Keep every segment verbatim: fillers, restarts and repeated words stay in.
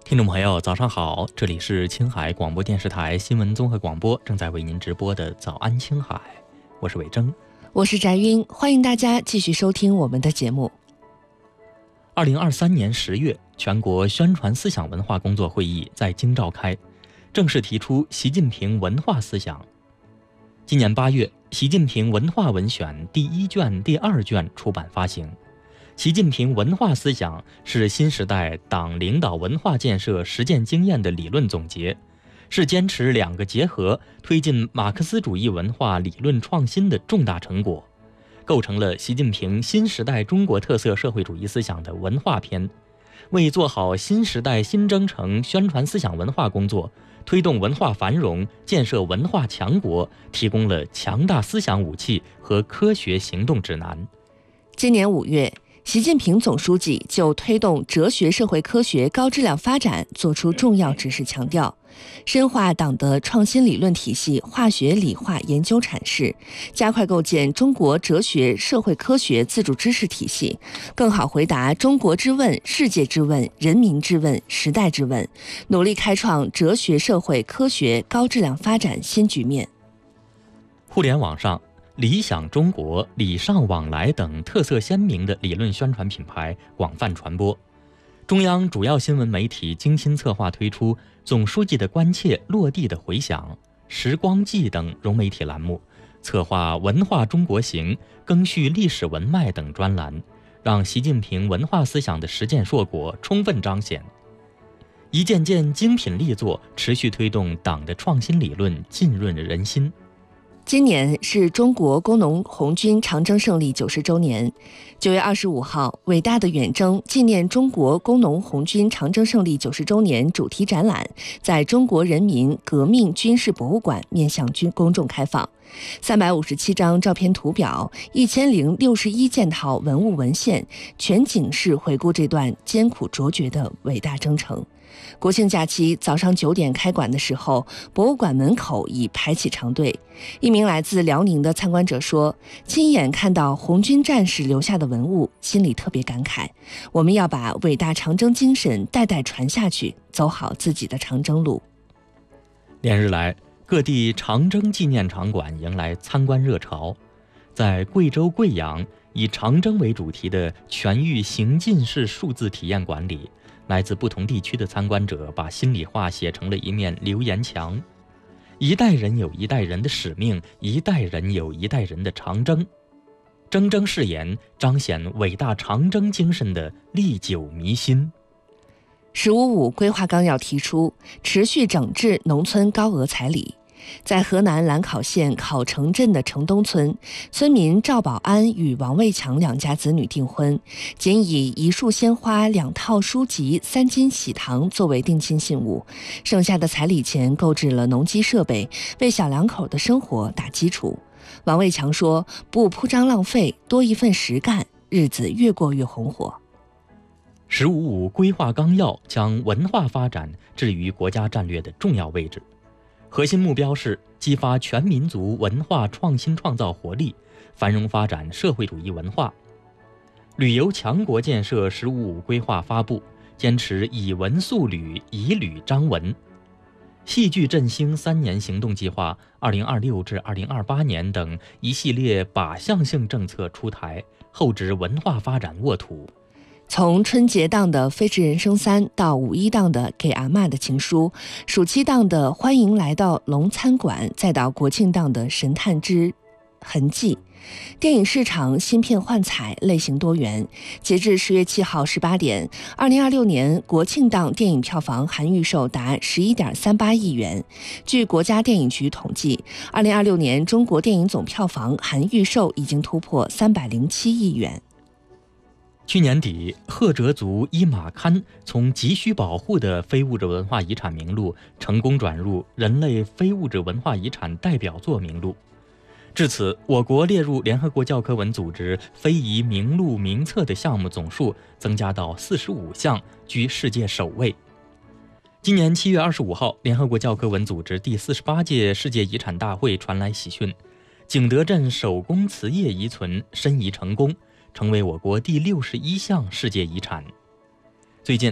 听众朋友，早上好，这里是青海广播电视台新闻综合广播，正在为您直播的早安青海，我是伟征， 我是翟晕，欢迎大家继续收听我们的节目。 二零二三年十月，全国宣传思想文化工作会议在京召开，正式提出习近平文化思想。今年八月，习近平文化文选第一卷、第二卷出版发行。习近平文化思想是新时代党领导文化建设实践经验的理论总结，是坚持两个结合，推进马克思主义文化理论创新的重大成果，构成了习近平新时代中国特色社会主义思想的文化篇，为做好新时代新征程宣传思想文化工作，推动文化繁荣、建设文化强国提供了强大思想武器和科学行动指南。 今年五月，习近平总书记就推动哲学社会科学高质量发展作出重要指示，强调深化党的创新理论体系化学理化研究阐释，加快构建中国哲学社会科学自主知识体系，更好回答中国之问、世界之问、人民之问、时代之问，努力开创哲学社会科学高质量发展新局面。 互联网上，理想中国、礼尚往来等特色鲜明的理论宣传品牌广泛传播。中央主要新闻媒体精心策划推出总书记的关切落地的回响、时光记等融媒体栏目，策划文化中国行、更续历史文脉等专栏，让习近平文化思想的实践硕果充分彰显。一件件精品力作持续推动党的创新理论浸润人心。 今年是中国工农红军长征胜利九十周年。九月二十五号，伟大的远征纪念中国工农红军长征胜利九十周年主题展览在中国人民革命军事博物馆面向军公众开放。三百五十七张照片图表，一千零六十一件套文物文献，全景式回顾这段艰苦卓绝的伟大征程。国庆假期早上九点开馆的时候，博物馆门口已排起长队。一名来自辽宁的参观者说，亲眼看到红军战士留下的文物，心里特别感慨。我们要把伟大长征精神代代传下去，走好自己的长征路。 连日来，各地长征纪念场馆迎来参观热潮。在贵州贵阳，以长征为主题的全域行进式数字体验馆里，来自不同地区的参观者把心里话写成了一面留言墙。一代人有一代人的使命，一代人有一代人的长征。铮铮誓言彰显伟大长征精神的历久弥新。 十五五规划纲要提出持续整治农村高额彩礼。在河南兰考县考城镇的城东村，村民赵保安与王卫强两家子女订婚，仅以一束鲜花、两套书籍、三斤喜糖作为定亲信物，剩下的彩礼钱购置了农机设备，为小两口的生活打基础。王卫强说，不铺张浪费，多一份实干，日子越过越红火。 十五五规划纲要将文化发展置于国家战略的重要位置，核心目标是激发全民族文化创新创造活力，繁荣发展社会主义文化。旅游强国建设十五五规划发布，坚持以文塑旅，以旅彰文。戏剧振兴三年行动计划二零二六至二零二八年等一系列靶向性政策出台，厚植文化发展沃土。 从春节档的《飞驰人生三》到五一档的《给阿嬷的情书》，暑期档的《欢迎来到龙餐馆》，再到国庆档的《神探之痕迹》，电影市场新片幻彩，类型多元。截至十月七号十八点，二零二六年国庆档电影票房含预售达十一点三八亿元。据国家电影局统计，二零二六年中国电影总票房含预售已经突破三百零七亿元。 去年底，赫哲族伊玛堪从急需保护的非物质文化遗产名录成功转入人类非物质文化遗产代表作名录。至此，我国列入联合国教科文组织非遗名录名册的项目总数增加到四十五项，居世界首位。今年七月二十五号，联合国教科文组织第四十八届世界遗产大会传来喜讯，景德镇手工瓷业遗存申遗成功，成为我国第六十一项世界遗产。最近，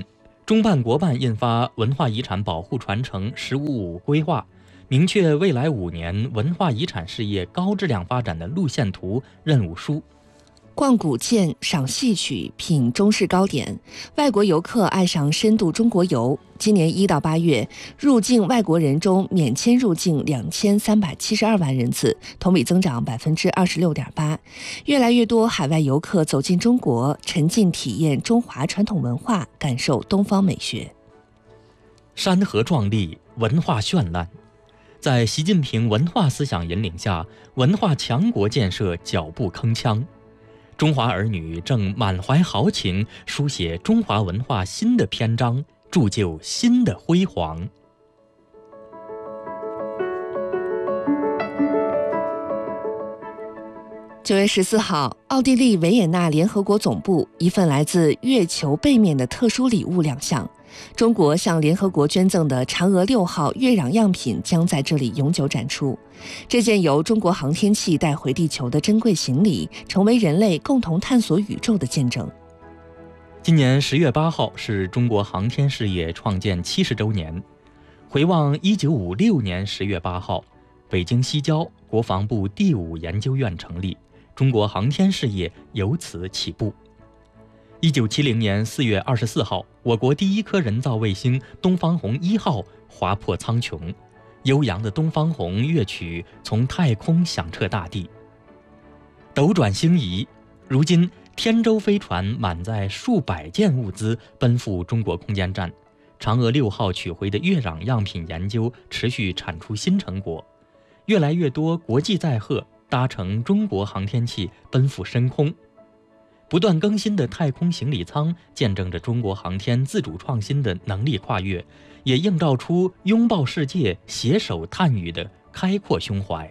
中办国办印发《文化遗产保护传承“十五五”规划》，明确未来五年文化遗产事业高质量发展的路线图、任务书。 逛古建、赏戏曲、品中式糕点，外国游客爱上深度中国游。今年一到八月，入境外国人中免签入境两千三百七十二万人次，同比增长百分之二十六点八。越来越多海外游客走进中国，沉浸体验中华传统文化，感受东方美学。 山河壮丽，文化绚烂。在习近平文化思想引领下，文化强国建设脚步铿锵。中华儿女正满怀豪情，书写中华文化新的篇章，铸就新的辉煌。 九月十四号，奥地利维也纳联合国总部一份来自月球背面的特殊礼物亮相。中国向联合国捐赠的嫦娥六号月壤样品将在这里永久展出。这件由中国航天器带回地球的珍贵行李，成为人类共同探索宇宙的见证。 今年十月八号是中国航天事业创建七十周年。回望一九五六年十月八号，北京西郊国防部第五研究院成立，中国航天事业由此起步。一九七零年四月二十四号，我国第一颗人造卫星东方红一号划破苍穹，悠扬的东方红乐曲从太空响彻大地。斗转星移，如今天舟飞船满载数百件物资奔赴中国空间站，嫦娥六号取回的月壤样品研究持续产出新成果，越来越多国际载荷搭乘中国航天器奔赴深空。不断更新的太空行李舱见证着中国航天自主创新的能力跨越，也映照出拥抱世界、携手探宇的开阔胸怀。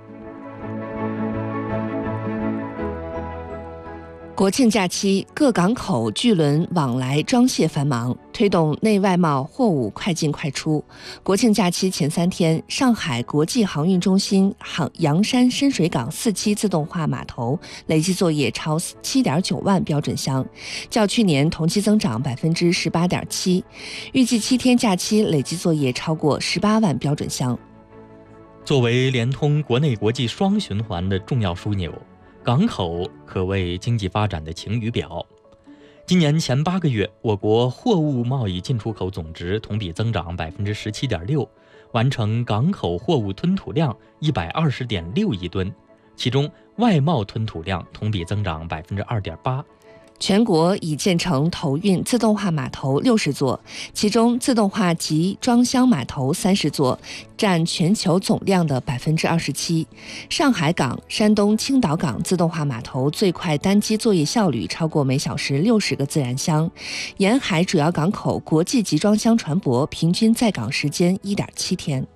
国庆假期，各港口巨轮往来装卸繁忙，推动内外贸货物快进快出。国庆假期前三天，上海国际航运中心航洋山深水港四期自动化码头累计作业超 七点九万标准箱，较去年同期增长百分之十八点七。预计七天假期累计作业超过十八万标准箱。 作为联通国内国际双循环的重要枢纽，港口可谓经济发展的晴雨表。今年前八个月，我国货物贸易进出口总值同比增长百分之十七点六，完成港口货物吞吐量一百二十点六亿吨，其中外贸吞吐量同比增长百分之二点八。 全国已建成投运自动化码头六十座，其中自动化集装箱码头三十座，占全球总量的百分之二十七。上海港、山东青岛港自动化码头最快单机作业效率超过每小时六十个自然箱，沿海主要港口国际集装箱船舶平均在港时间一点七天。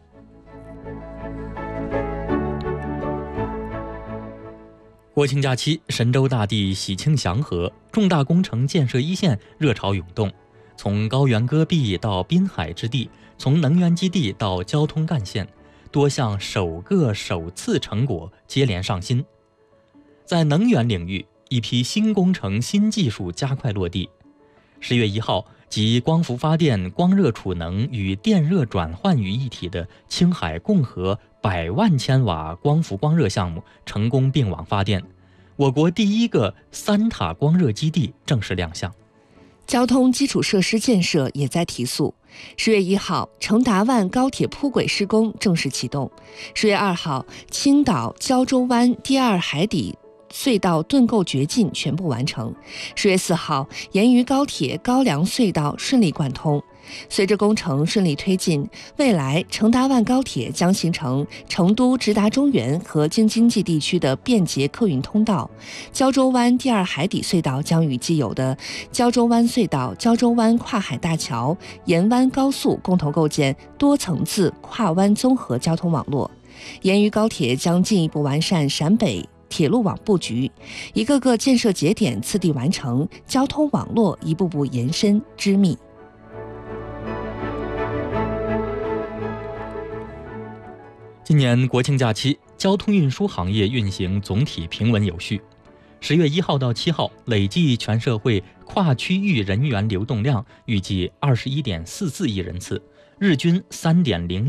国庆假期，神州大地喜庆祥和，重大工程建设一线热潮涌动。从高原戈壁到滨海之地，从能源基地到交通干线，多项首个首次成果接连上新。在能源领域，一批新工程新技术加快落地。十月一号，集光伏发电、光热储能与电热转换于一体的青海共和百万千瓦光伏光热项目成功并网发电，我国第一个三塔光热基地正式亮相。 交通基础设施建设也在提速。十月一号，成达万高铁铺轨施工正式启动。十月二号，青岛胶州湾第二海底隧道盾构掘进全部完成。十月四号，沿渝高铁高梁隧道顺利贯通。随着工程顺利推进，未来成达万高铁将形成成都直达中原和京津冀地区的便捷客运通道。胶州湾第二海底隧道将与既有的胶州湾隧道、胶州湾跨海大桥、沿湾高速共同构建多层次跨湾综合交通网络。沿渝高铁将进一步完善陕北铁路网布局，一个个建设节点次第完成，交通网络一步步延伸织密。 今年国庆假期，交通运输行业运行总体平稳有序。 十月一号到七号，累计全社会跨区域人员流动量预计二十一点四四亿人次，日均三点零